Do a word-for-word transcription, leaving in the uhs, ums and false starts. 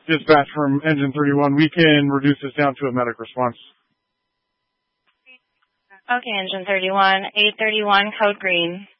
Dispatch from Engine thirty-one, we can reduce this down to a medic response. Okay, Engine thirty-one, eight thirty-one, code green.